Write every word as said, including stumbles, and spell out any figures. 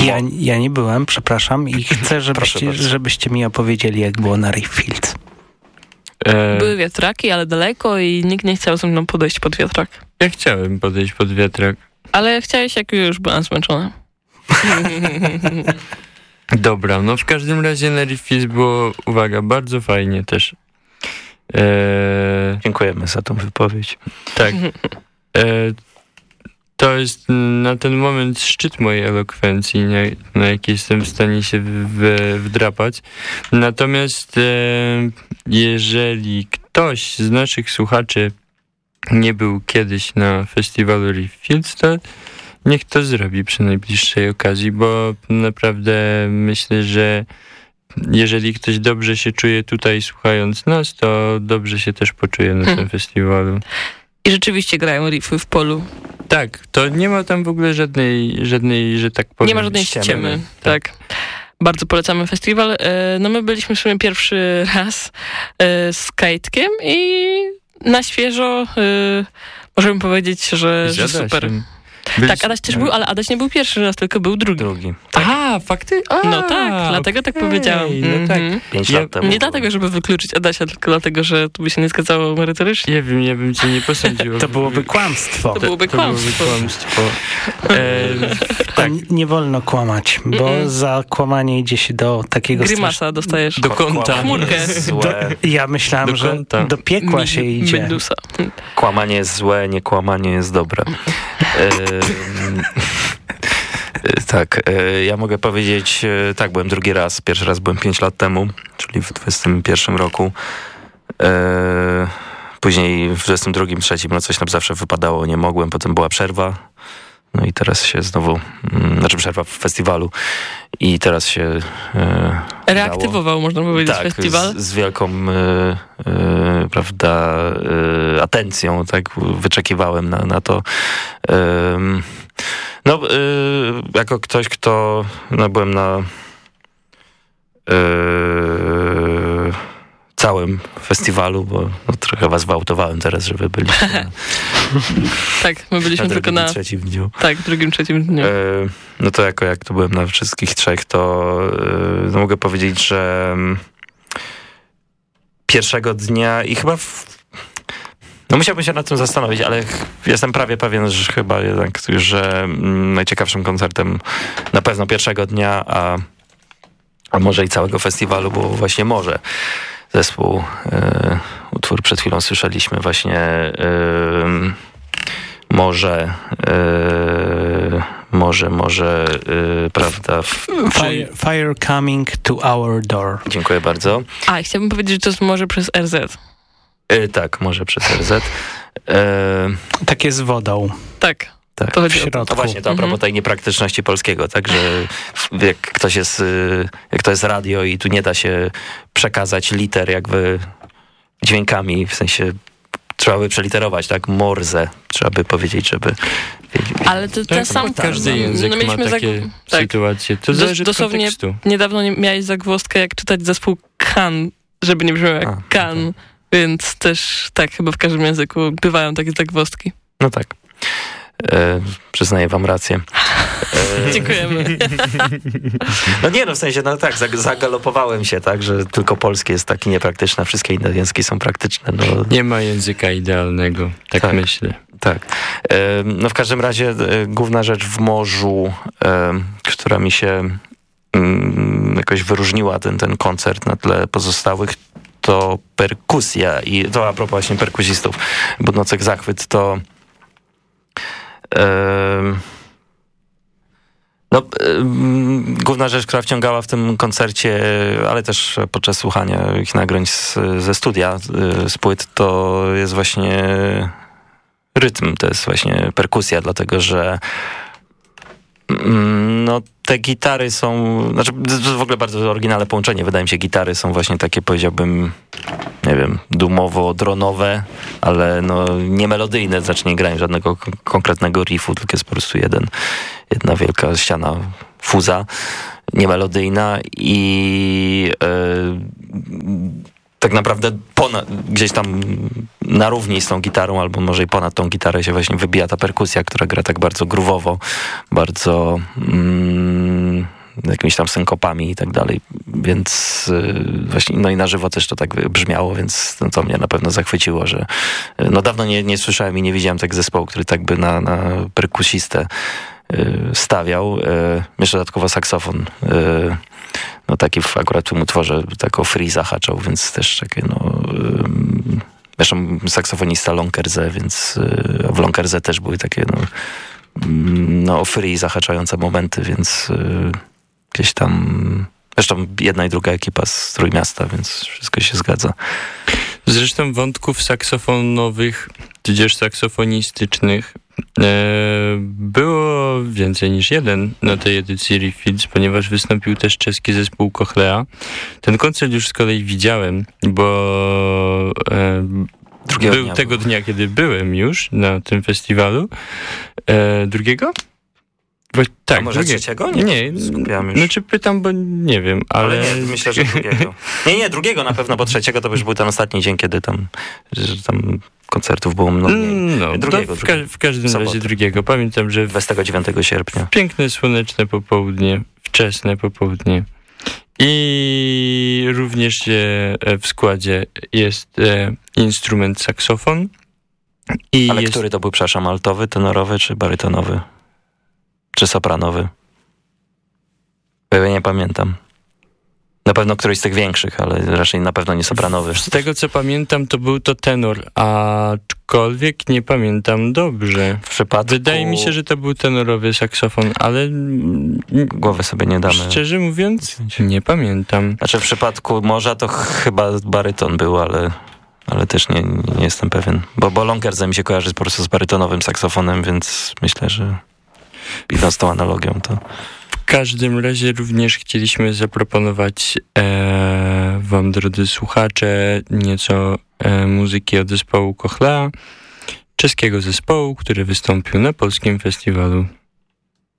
Ja, ja nie byłem, przepraszam i chcę, żebyście, żebyście mi opowiedzieli, jak było na Reef Fields. E... Były wiatraki, ale daleko i nikt nie chciał ze mną podejść pod wiatrak. Ja chciałem podejść pod wiatrak. Ale chciałeś, jak już byłam zmęczona. Dobra, no w każdym razie na Reef Fields było, uwaga, bardzo fajnie też. E... Dziękujemy za tą wypowiedź. Tak. E... To jest na ten moment szczyt mojej elokwencji, na, na jaki jestem w stanie się w, wdrapać. Natomiast e, jeżeli ktoś z naszych słuchaczy nie był kiedyś na festiwalu Reef Fields, to niech to zrobi przy najbliższej okazji, bo naprawdę myślę, że jeżeli ktoś dobrze się czuje tutaj słuchając nas, to dobrze się też poczuje na tym festiwalu. I rzeczywiście grają riffy w polu. Tak, to nie ma tam w ogóle żadnej, żadnej, że tak powiem, nie ma żadnej ściemy. ściemy. Tak. tak. Bardzo polecamy festiwal. No my byliśmy w sumie pierwszy raz z Kajtkiem i na świeżo możemy powiedzieć, że, że super. Byliśmy. Tak, Adaś też był, ale Adaś nie był pierwszy raz, tylko był drugi. Drugi. Tak. Aha, fakty? A, no tak, dlatego okay. tak powiedziałam. No tak. Mm-hmm. Pięć lat temu. Nie dlatego, żeby wykluczyć Adasia, tylko dlatego, że tu by się nie zgadzało merytorycznie. Nie wiem, ja bym cię nie posądził. To byłoby kłamstwo. To byłoby to, kłamstwo. To byłoby kłamstwo. E, tak. Nie wolno kłamać, bo Mm-mm. za kłamanie idzie się do takiego... Grymasa strasz... dostajesz. Do kąta. Chmurkę. Do, ja myślałam, do że kąta. do piekła się Mi, idzie. Medusa. Kłamanie jest złe, nie kłamanie jest dobre. E, Tak, ja mogę powiedzieć, tak, byłem drugi raz, pierwszy raz byłem pięć lat temu, czyli w dwudziestym pierwszym roku. Później w dwudziestym drugim, trzecim, no coś nam zawsze wypadało, nie mogłem, potem była przerwa. No i teraz się znowu, znaczy przerwa w festiwalu i teraz się e, reaktywował, dało. można powiedzieć, tak, festiwal. Z, z wielką e, e, prawda, e, atencją, tak, wyczekiwałem na, na to. E, no, e, jako ktoś, kto, no, byłem na e, całym festiwalu, bo no, trochę was gwałtowałem teraz, żeby byliście na, tak, my byliśmy na tylko na trzecim dniu. Tak, w drugim, trzecim dniu. E, no to jako jak to byłem na wszystkich trzech, to e, no mogę powiedzieć, że pierwszego dnia i chyba w, no musiałbym się nad tym zastanowić, ale jestem prawie pewien, że chyba jednak, że najciekawszym koncertem na pewno pierwszego dnia, a, a może i całego festiwalu, bo właśnie może zespół, e, utwór przed chwilą słyszeliśmy właśnie e, może e, może, może e, prawda w, fire, fire coming to our door. Dziękuję bardzo. A, chciałbym powiedzieć, że to jest może przez R Z. E, tak, może przez R Z. E, Takie z wodą. Tak. Tak, to w środku. To właśnie, to a propos mhm. tej niepraktyczności polskiego, tak, że jak ktoś jest, jak to jest radio i tu nie da się przekazać liter jakby dźwiękami, w sensie trzeba by przeliterować, tak, Morze, trzeba by powiedzieć, żeby... Ale to ten sam... Każdy język no, ma takie tak. sytuacje. To zależy od kontekstu. Niedawno miałeś zagwozdkę, jak czytać zespół Kan, żeby nie brzmiał jak a, Kan, okay. Więc też tak, chyba w każdym języku bywają takie zagwozdki. No tak. E, przyznaję wam rację. E, Dziękujemy. No nie, no w sensie, no tak, zagalopowałem się, tak, że tylko polskie jest takie niepraktyczne, wszystkie inne języki są praktyczne. No. Nie ma języka idealnego, tak, tak myślę. Tak. E, no w każdym razie e, główna rzecz w morzu, e, która mi się mm, jakoś wyróżniła, ten, ten koncert na tle pozostałych, to perkusja. I to a propos właśnie perkusistów, Budnocek Zachwyt, to no, główna rzecz, która wciągała w tym koncercie, ale też podczas słuchania ich nagrań z, ze studia, z płyt, to jest właśnie rytm, to jest właśnie perkusja, dlatego że no, te gitary są, znaczy to jest w ogóle bardzo oryginalne połączenie, wydaje mi się, gitary są właśnie takie, powiedziałbym, nie wiem, dumowo-dronowe, ale no nie melodyjne, znaczy nie grają żadnego k- konkretnego riffu, tylko jest po prostu jeden, jedna wielka ściana fuza, niemelodyjna i yy, tak naprawdę ponad, gdzieś tam na równi z tą gitarą, albo może i ponad tą gitarę się właśnie wybija ta perkusja, która gra tak bardzo groove'owo, bardzo mm, jakimiś tam synkopami i tak dalej, więc y, właśnie, no i na żywo też to tak brzmiało, więc no, to mnie na pewno zachwyciło, że y, no dawno nie, nie słyszałem i nie widziałem tak zespołu, który tak by na, na perkusistę y, stawiał. Y, jeszcze dodatkowo saksofon, y, no taki w, akurat w tym utworze tak o free zahaczał, więc też takie no... Y, zresztą saksofonista Lonkerze, więc y, w Lonkerze też były takie no no free zahaczające momenty, więc y, gdzieś tam zresztą jedna i druga ekipa z Trójmiasta, więc wszystko się zgadza. Zresztą wątków saksofonowych, tudzież saksofonistycznych e, było więcej niż jeden na tej edycji Refields, ponieważ wystąpił też czeski zespół Cochlea. Ten koncert już z kolei widziałem, bo e, Drugiego był dnia tego był. dnia, kiedy byłem już na tym festiwalu. E, drugiego? Bo, tak, A może drugiego. trzeciego? Nie, nie skupiałem już. Znaczy pytam, bo nie wiem, ale... ale nie, myślę, że drugiego. Nie, nie, drugiego na pewno, bo trzeciego to już był ten ostatni dzień, kiedy tam, że tam koncertów było mniej. No, drugiego, w, ka w każdym sobotę. razie drugiego. Pamiętam, że... dwudziestego dziewiątego sierpnia. Piękne, słoneczne popołudnie, wczesne popołudnie. I również e, w składzie jest e, instrument saksofon. I Ale jest... który to był, przepraszam, altowy, tenorowy czy barytonowy? Czy sopranowy? Bo ja nie pamiętam. Na pewno któryś z tych większych, ale raczej na pewno nie sopranowy. Z tego co pamiętam, to był to tenor, aczkolwiek nie pamiętam dobrze. W przypadku... Wydaje mi się, że to był tenorowy saksofon, ale... Głowy sobie nie damy. Szczerze mówiąc, nie pamiętam. Znaczy w przypadku morza to chyba baryton był, ale... ale też nie, nie jestem pewien. Bo, bo Lonkerze mi się kojarzy po prostu z barytonowym saksofonem, więc myślę, że idąc tą analogią to... W każdym razie również chcieliśmy zaproponować e, wam, drodzy słuchacze, nieco e, muzyki od zespołu Cochlea, czeskiego zespołu, który wystąpił na polskim festiwalu